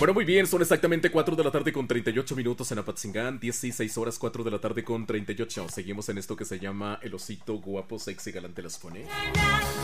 Bueno, muy bien, son exactamente 4 de la tarde con 38 minutos en Apatzingán, 16 horas 4 de la tarde con 38. Seguimos en esto que se llama El Osito Guapo, Sexy, Galante las pone.